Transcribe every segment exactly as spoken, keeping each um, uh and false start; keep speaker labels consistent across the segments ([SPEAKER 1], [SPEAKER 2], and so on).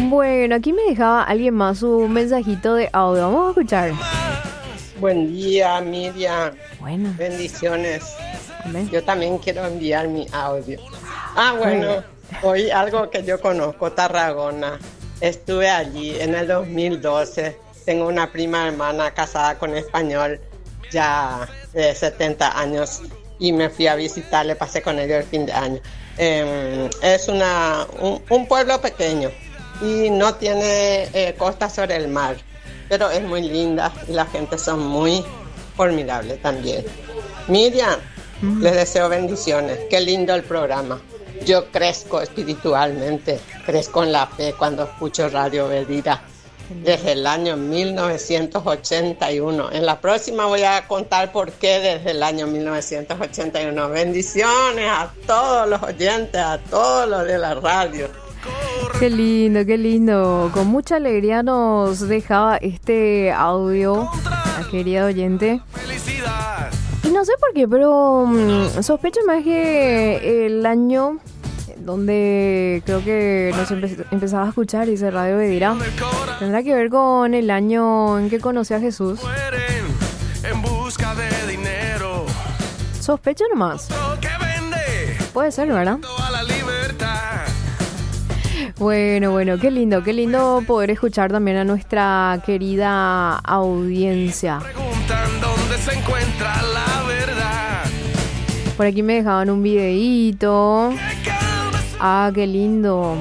[SPEAKER 1] Bueno, aquí me dejaba alguien más su mensajito de audio. Vamos a escuchar.
[SPEAKER 2] Buen día, Miriam.
[SPEAKER 1] Bueno.
[SPEAKER 2] Bendiciones.
[SPEAKER 1] Amén.
[SPEAKER 2] Yo también quiero enviar mi audio. Ah, bueno, hoy algo que yo conozco, Tarragona. Estuve allí en el dos mil doce. Tengo una prima hermana casada con español, ya de setenta años, y me fui a visitarle, pasé con ellos el fin de año. Eh, es una, un, un pueblo pequeño y no tiene eh, costa sobre el mar, pero es muy linda y la gente son muy formidables también. Miriam, mm. les deseo bendiciones. Qué lindo el programa. Yo crezco espiritualmente, crezco en la fe cuando escucho Radio Bedira desde el año mil novecientos ochenta y uno. En la próxima voy a contar por qué desde el año mil novecientos ochenta y uno. Bendiciones a todos los oyentes, a todos los de la radio.
[SPEAKER 1] Qué lindo, qué lindo. Con mucha alegría nos dejaba este audio, la querida oyente. Y no sé por qué, pero um, sospecho más que el año donde creo que nos empe- empezaba a escuchar ese Radio Bedira tendrá que ver con el año en que conocí a Jesús. Sospecho nomás. Puede ser, ¿verdad? Bueno, bueno, qué lindo, qué lindo poder escuchar también a nuestra querida audiencia. Por aquí me dejaban un videíto. Ah, qué lindo.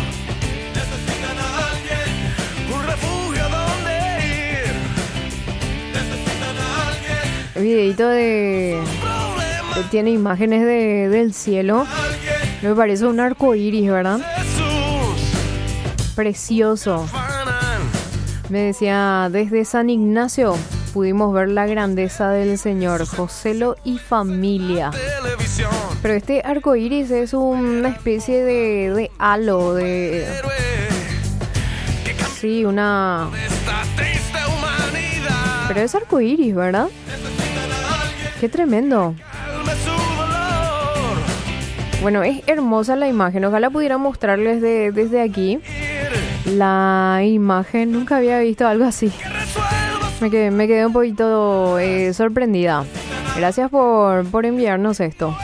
[SPEAKER 1] El videíto de... que tiene imágenes de, del cielo. Me parece un arco iris, ¿verdad? Precioso. Me decía, desde San Ignacio pudimos ver la grandeza del Señor, Joselo y familia. Pero este arco iris es una especie de, de halo, de... Sí, una... Pero es arco iris, ¿verdad? Qué tremendo. Bueno, es hermosa la imagen. Ojalá pudiera mostrarles de, desde aquí la imagen. Nunca había visto algo así. Me quedé, me quedé un poquito eh, sorprendida. Gracias por, por enviarnos esto.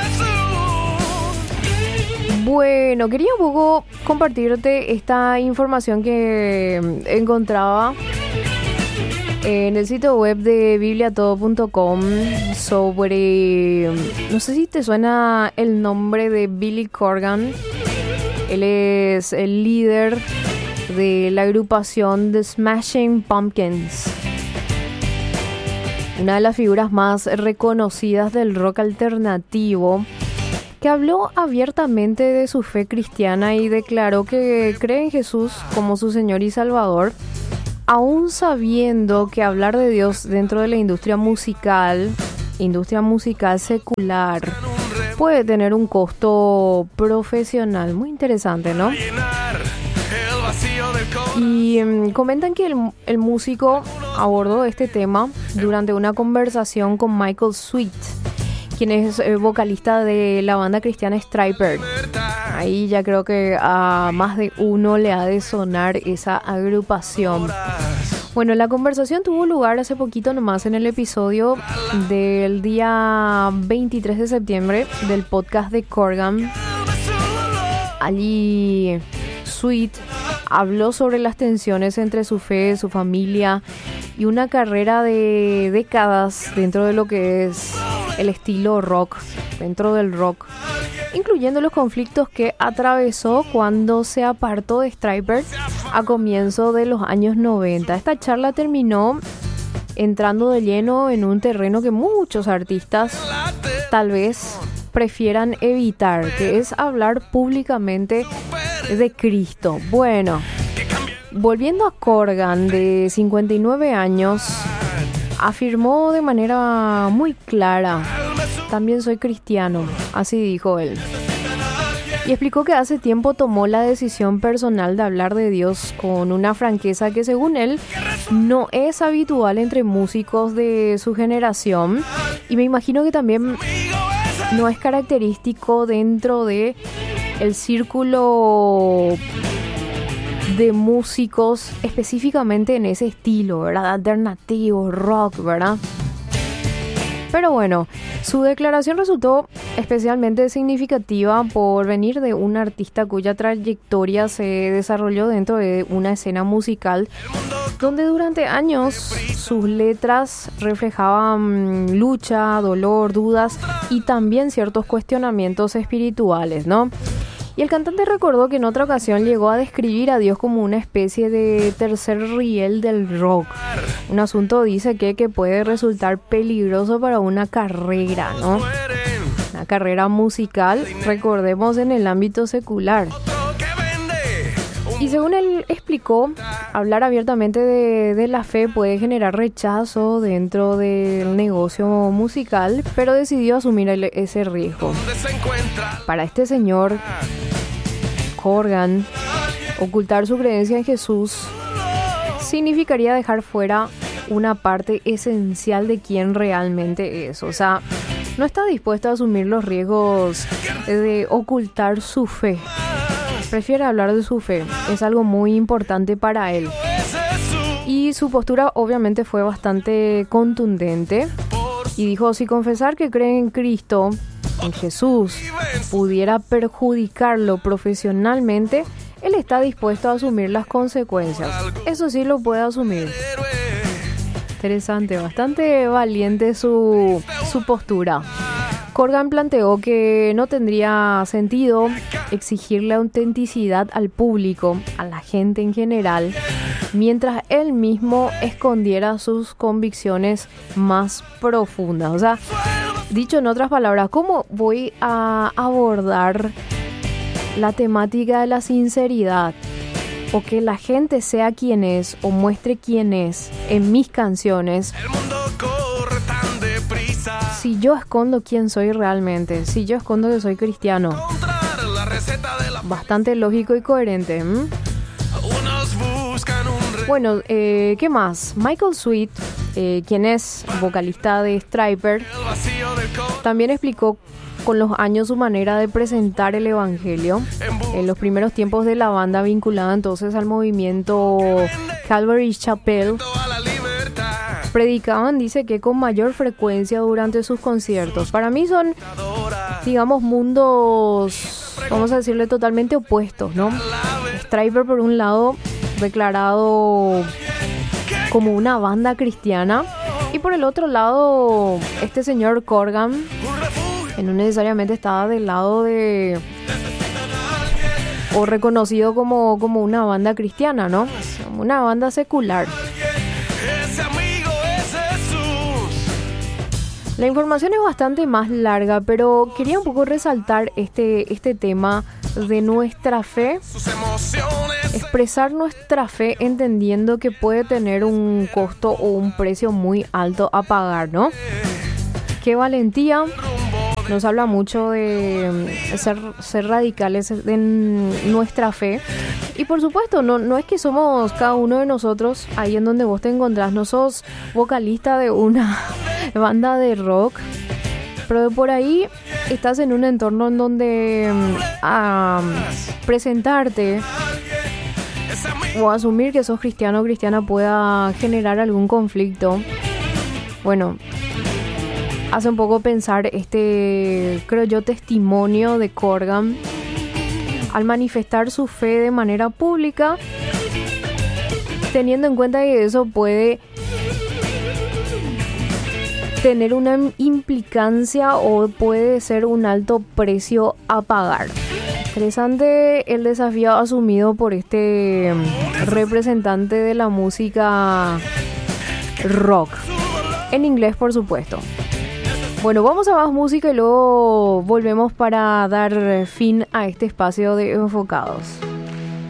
[SPEAKER 1] Bueno, quería un poco compartirte esta información que encontraba en el sitio web de biblia todo punto com sobre... No sé si te suena el nombre de Billy Corgan. Él es el líder de la agrupación The Smashing Pumpkins, una de las figuras más reconocidas del rock alternativo, que habló abiertamente de su fe cristiana y declaró que cree en Jesús como su Señor y Salvador, aún sabiendo que hablar de Dios dentro de la industria musical, industria musical secular, puede tener un costo profesional. Muy interesante, ¿no? Y um, comentan que el, el músico abordó este tema durante una conversación con Michael Sweet, quien es eh, vocalista de la banda cristiana Stryper. Ahí ya creo que a más de uno le ha de sonar esa agrupación. Bueno, la conversación tuvo lugar hace poquito nomás en el episodio del día veintitrés de septiembre del podcast de Corgan. Allí Sweet habló sobre las tensiones entre su fe, su familia y una carrera de décadas dentro de lo que es el estilo rock, dentro del rock, incluyendo los conflictos que atravesó cuando se apartó de Stryper a comienzo de los años noventa. Esta charla terminó entrando de lleno en un terreno que muchos artistas tal vez prefieran evitar, que es hablar públicamente de Cristo. Bueno, volviendo a Corgan, de cincuenta y nueve años, afirmó de manera muy clara: también soy cristiano, así dijo él. Y explicó que hace tiempo tomó la decisión personal de hablar de Dios con una franqueza que, según él, no es habitual entre músicos de su generación, y me imagino que también no es característico dentro de el círculo de músicos específicamente en ese estilo, ¿verdad? Alternativo, rock, ¿verdad? Pero bueno, su declaración resultó especialmente significativa por venir de un artista cuya trayectoria se desarrolló dentro de una escena musical donde durante años sus letras reflejaban lucha, dolor, dudas y también ciertos cuestionamientos espirituales, ¿no? Y el cantante recordó que en otra ocasión llegó a describir a Dios como una especie de tercer riel del rock. Un asunto, dice, que, que puede resultar peligroso para una carrera, ¿no? Una carrera musical, recordemos, en el ámbito secular. Y según él explicó, hablar abiertamente de, de la fe puede generar rechazo dentro del negocio musical, pero decidió asumir el, ese riesgo. Para este señor Corgan, ocultar su creencia en Jesús significaría dejar fuera una parte esencial de quién realmente es. O sea, no está dispuesto a asumir los riesgos de ocultar su fe. Prefiere hablar de su fe. Es algo muy importante para él. Y su postura obviamente fue bastante contundente. Y dijo, si confesar que cree en Cristo, en Jesús, pudiera perjudicarlo profesionalmente, él está dispuesto a asumir las consecuencias. Eso sí lo puede asumir. Interesante, bastante valiente su, su postura. Corgan planteó que no tendría sentido exigirle autenticidad al público, a la gente en general, mientras él mismo escondiera sus convicciones más profundas. O sea, dicho en otras palabras, ¿cómo voy a abordar la temática de la sinceridad? O que la gente sea quien es o muestre quién es en mis canciones. El mundo corre tan deprisa. Si yo escondo quién soy realmente, si yo escondo que soy cristiano. Bastante lógico y coherente. ¿eh? Bueno, eh, ¿qué más? Michael Sweet, eh, quien es vocalista de Stryper, también explicó con los años su manera de presentar el evangelio. En los primeros tiempos de la banda, vinculada entonces al movimiento Calvary Chapel, predicaban, dice, que con mayor frecuencia durante sus conciertos. Para mí son, digamos, mundos, vamos a decirle, totalmente opuestos, ¿no? Stryper, por un lado, declarado como una banda cristiana, y por el otro lado, este señor Corgan, que no necesariamente estaba del lado de, o reconocido como, como una banda cristiana, ¿no? Una banda secular. La información es bastante más larga, pero quería un poco resaltar este, este tema de nuestra fe. Expresar nuestra fe entendiendo que puede tener un costo o un precio muy alto a pagar, ¿no? Qué valentía. Nos habla mucho de ser, ser radicales en nuestra fe. Y por supuesto, no, no es que somos cada uno de nosotros ahí en donde vos te encontrás. No sos vocalista de una banda de rock, pero por ahí estás en un entorno en donde um, presentarte o asumir que sos cristiano o cristiana pueda generar algún conflicto. Bueno, hace un poco pensar este, creo yo, testimonio de Corgan al manifestar su fe de manera pública, teniendo en cuenta que eso puede tener una implicancia o puede ser un alto precio a pagar. Interesante el desafío asumido por este representante de la música rock, en inglés por supuesto. Bueno, vamos a más música y luego volvemos para dar fin a este espacio de Enfocados.